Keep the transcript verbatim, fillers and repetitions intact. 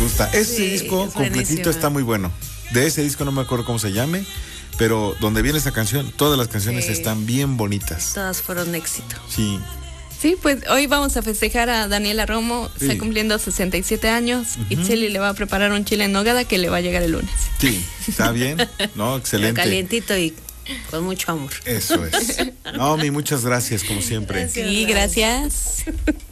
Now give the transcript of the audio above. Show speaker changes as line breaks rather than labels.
gusta. Ese
Sí,
disco
es
completito
buenísimo.
está muy bueno. De ese disco no me acuerdo cómo se llame, pero donde viene esta canción, todas las canciones
Sí.
están bien bonitas.
Todas fueron éxito.
Sí.
Sí, pues hoy vamos a festejar a Daniela Romo,
Sí.
está cumpliendo sesenta y siete años. Itzeli le va a preparar un chile en nogada que le va a llegar el lunes.
Sí, está bien. No, excelente.
Calientito y con mucho amor.
Eso es. No, mi muchas gracias, como siempre.
Sí, gracias.